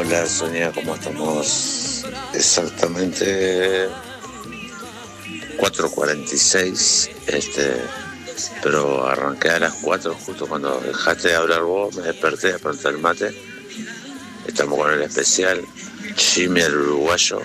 Hola Sonia, ¿cómo estamos? Exactamente 4:46, pero arranqué a las 4 justo cuando dejaste de hablar vos, me desperté a preguntar el mate. Estamos con el especial Jimmy el uruguayo.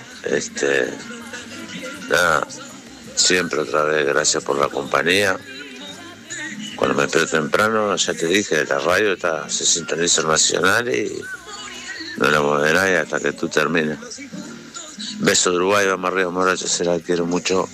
Nada, siempre otra vez gracias por la compañía. Cuando me despierto temprano, ya te dije, la radio se sintoniza nacional y no la mueve nadie hasta que tú termines. Beso de Uruguay, vamos arriba, Moracho, se la quiero mucho.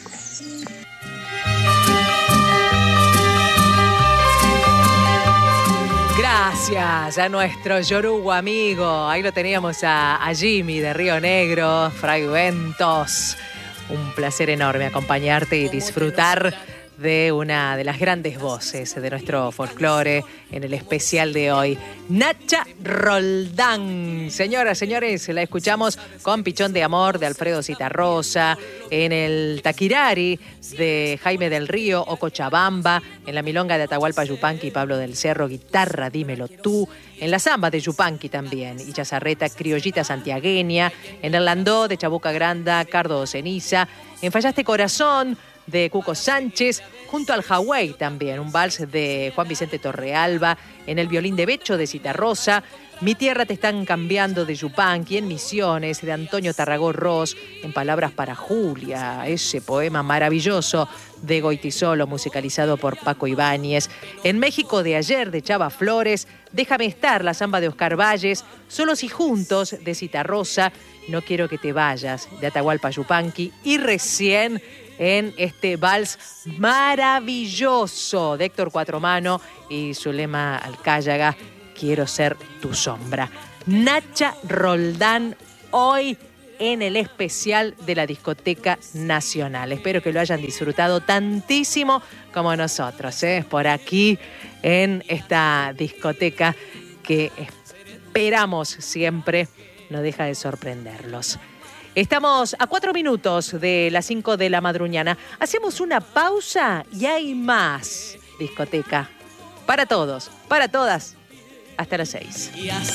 Gracias a nuestro yorugo amigo. Ahí lo teníamos a Jimmy de Río Negro, Fragmentos. Un placer enorme acompañarte y disfrutar de una de las grandes voces de nuestro folclore en el especial de hoy, Nacha Roldán. Señoras, señores, la escuchamos con Pichón de Amor de Alfredo Zitarrosa, en el Taquirari de Jaime del Río o Cochabamba, en la milonga de Atahualpa Yupanqui y Pablo del Cerro, Guitarra Dímelo Tú, en la samba de Yupanqui también, y Chazarreta Criollita Santiagueña, en el Landó de Chabuca Granda, Cardo Ceniza, en Fallaste Corazón de Cuco Sánchez, junto al Hawái también, un vals de Juan Vicente Torrealba, en el Violín de Becho de Citarrosa, Mi Tierra Te Están Cambiando de Yupanqui, en Misiones de Antonio Tarragó Ros, en Palabras para Julia, ese poema maravilloso de Goitisolo, musicalizado por Paco Ibáñez, en México de Ayer de Chava Flores, Déjame Estar, la samba de Oscar Valles, Solos y Juntos de Citarrosa, No Quiero Que Te Vayas de Atahualpa Yupanqui, y recién en este vals maravilloso de Héctor Cuatromano y Zulema Alcáyaga, Quiero Ser Tu Sombra. Nacha Roldán hoy en el especial de la Discoteca Nacional. Espero que lo hayan disfrutado tantísimo como nosotros, por aquí en esta discoteca que esperamos siempre no deja de sorprenderlos. Estamos a 4 minutos de las 5 de la madruñana. Hacemos una pausa y hay más discoteca. Para todos, para todas, hasta las 6.